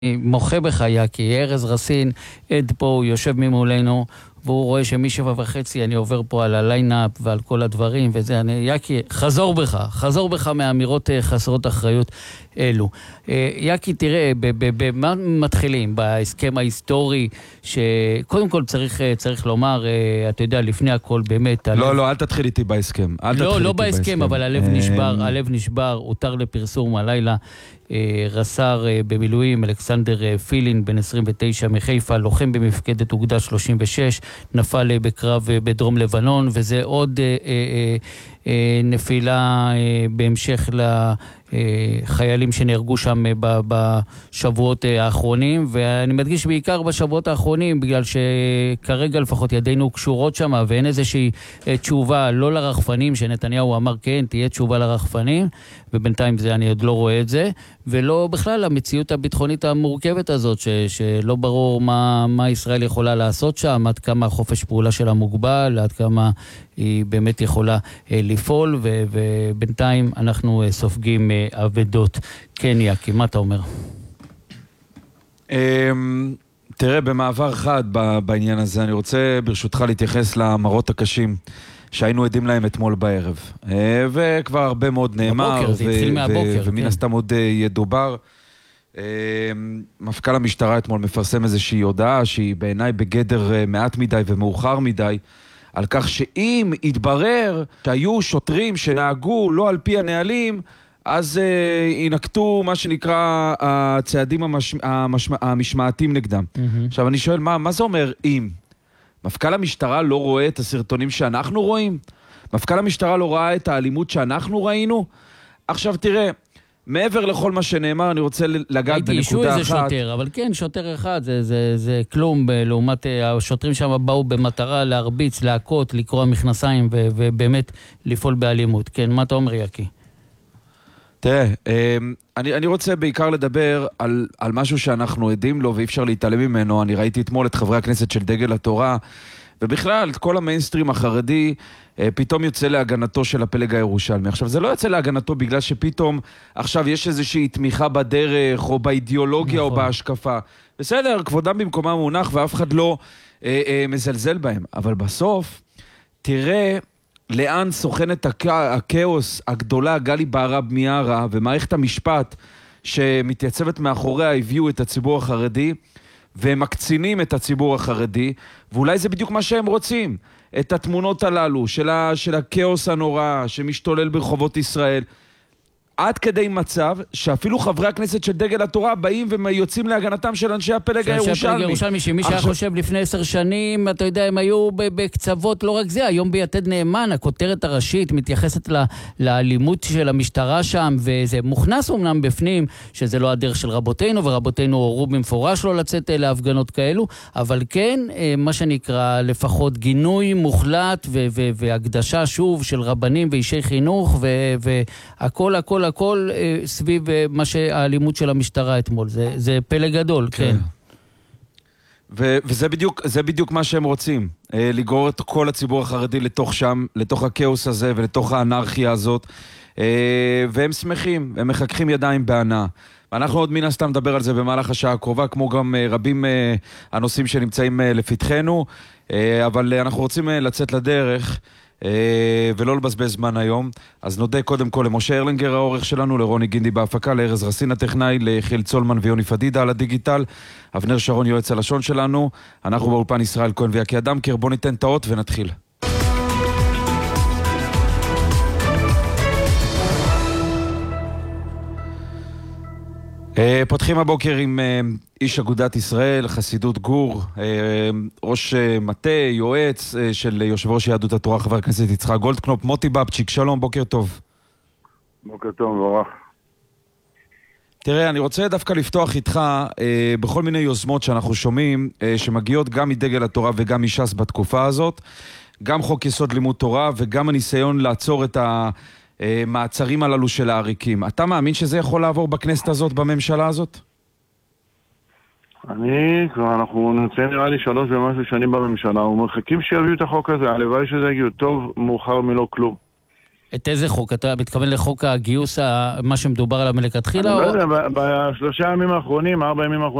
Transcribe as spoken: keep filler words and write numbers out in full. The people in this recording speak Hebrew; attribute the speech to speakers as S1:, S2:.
S1: מוחה בך, יקי, ארז רסין, עד פה, הוא יושב ממולנו, והוא רואה שמשבע וחצי אני עובר פה על הליינאפ ועל כל הדברים, וזה, אני, יקי, חזור בך, חזור בך מאמירות חסרות אחריות אלו. יקי, תראה, במה מתחילים? בהסכם ההיסטורי, שקודם כל צריך, צריך לומר, אתה יודע, לפני הכל באמת...
S2: לא, הלב... לא, אל תתחיל איתי בהסכם. אל
S1: לא,
S2: תתחיל
S1: לא
S2: איתי
S1: בהסכם,
S2: בהסכם.
S1: אבל הלב נשבר, הלב נשבר, הותר לפרסום הלילה. רס"ר במילואים אלכסנדר פילין, בן עשרים ותשע מחיפה, לוחם במפקדת אוגדה שלושים ושש, נפל בקרב בדרום לבנון, וזה עוד אה, אה, אה, נפילה אה, בהמשך לחיילים שנהרגו שם בשבועות האחרונים, ואני מדגיש בעיקר בשבועות האחרונים, בגלל שכרגע לפחות ידינו קשורות שם, ואין איזושהי תשובה, לא לרחפנים, שנתניהו אמר כן, תהיה תשובה לרחפנים, ובינתיים זה, אני עוד לא רואה את זה, ולא בכלל המציאות הביטחונית המורכבת הזאת, ש, שלא ברור מה, מה ישראל יכולה לעשות שם, עד כמה חופש פעולה שלה מוגבל, עד כמה היא באמת יכולה אה, לפעול, ו, ובינתיים אנחנו אה, סופגים אה, עבדות. כן, יקי, מה אתה אומר?
S2: תראה, במעבר חד בעניין הזה, אני רוצה ברשותך להתייחס למראות הקשים שהיינו עדים להם אתמול בערב. וכבר הרבה מאוד נאמר,
S1: בבוקר, זה התחיל מהבוקר,
S2: ומן הסתם עוד ידובר. מפכ"ל המשטרה אתמול מפרסם איזושהי הודעה שהיא בעיניי בגדר מעט מדי ומאוחר מדי, על כך שאם יתברר שהיו שוטרים שנהגו לא על פי הנהלים, אז uh, ינקטו מה שנקרא הצעדים המש... המש... המשמעתיים נגדם. Mm-hmm. עכשיו אני שואל, מה, מה זה אומר אם? מפכ"ל המשטרה לא רואה את הסרטונים שאנחנו רואים? מפכ"ל המשטרה לא ראה את האלימות שאנחנו ראינו? עכשיו תראה, מעבר לכל מה שנאמר, אני רוצה לגעת בנקודה אחת.
S1: אישו איזה שוטר, אבל כן, שוטר אחד, זה, זה, זה כלום, לעומת השוטרים שם באו במטרה להרביץ, להכות, לקרוע מכנסיים ו... ובאמת לפעול באלימות. כן, מה אתה אומר, יקי?
S2: תראה, אני, אני רוצה בעיקר לדבר על, על משהו שאנחנו עדים לו ואי אפשר להתעלם ממנו. אני ראיתי אתמול את חברי הכנסת של דגל התורה, ובכלל את כל המיינסטרים החרדי פתאום יוצא להגנתו של הפלג הירושלמי. עכשיו, זה לא יוצא להגנתו בגלל שפתאום עכשיו יש איזושהי תמיכה בדרך או באידיאולוגיה נכון. או בהשקפה. בסדר, כבודם במקומם מונח ואף אחד לא אה, אה, מזלזל בהם. אבל בסוף, תראה לאן סוכנת הכאוס הגדולה גלי בהרב מיארה ומערכת המשפט שמתייצבת מאחוריה הביאו את הציבור החרדי והם מקצינים את הציבור החרדי, ואולי זה בדיוק מה שהם רוצים, את התמונות הללו של, ה, של הכאוס הנורא שמשתולל ברחובות ישראל, עד כדי מצב שאפילו חברי הכנסת של דגל התורה באים ויוצאים להגנתם של אנשי הפלג הירושלמי.
S1: הירושלמי, שמי שהיה חושב לפני עשר שנים, אתה יודע, הם היו בקצוות, לא רק זה, היום ביתד נאמן, הכותרת הראשית מתייחסת לאלימות של המשטרה שם, וזה מוכנס אומנם בפנים, שזה לא הדרך של רבותינו, ורבותינו הורו במפורש לא לצאת להפגנות כאלו, אבל כן, מה שנקרא, לפחות גינוי מוחלט והקדשה שוב של רבנים ואישי חינוך, והכל, הכל, הכל סביב מה שהאלימות של המשטרה אתמול. זה, זה פלא גדול, כן. כן.
S2: ו- וזה בדיוק, זה בדיוק מה שהם רוצים. לגרור את כל הציבור החרדי לתוך שם, לתוך הכאוס הזה ולתוך האנרכיה הזאת. והם שמחים, הם מחככים ידיים בהנאה. ואנחנו עוד מן הסתם נדבר על זה במהלך השעה הקרובה, כמו גם רבים הנושאים שנמצאים לפתחנו. אבל אנחנו רוצים לצאת לדרך ולא לבזבז זמן היום. אז נודה קודם כל למשה ארלינגר העורך שלנו, לרוני גינדי בהפקה, לארז רסין הטכנאי, לחיל צולמן ויוני פדידה על הדיגיטל, אבנר שרון יועץ הלשון שלנו. אנחנו באולפן ישראל כהן ויקי אדמקר. בוא ניתן את האות ונתחיל. פותחים הבוקר עם איש אגודת ישראל, חסידות גור, ראש מטה, יועץ של יושב ראש יהדות התורה, חבר הכנסת יצחק גולדקנופ. מוטי בבצ'יק, שלום, בוקר טוב.
S3: בוקר טוב, מבורך.
S2: תראה, אני רוצה דווקא לפתוח איתך אה, בכל מיני יוזמות שאנחנו שומעים, אה, שמגיעות גם מדגל התורה וגם מש"ס בתקופה הזאת, גם חוק יסוד לימוד תורה וגם הניסיון לעצור את המעצרים הללו של העריקים. אתה מאמין שזה יכול לעבור בכנסת הזאת, בממשלה הזאת?
S3: אני, כבר אנחנו נמצאים נראה לי שלוש ומשהו שנים בממשלה, ומחכים שיביאו את החוק הזה, הלוואי שזה יגיעו טוב, מאוחר מלא כלום.
S1: את איזה חוק? אתה מתכוון לחוק הגיוס, מה שמדובר עליו מלכתחילה?
S3: אני לא יודע, בשלושה ימים האחרונים, ארבע ימים האחרונים,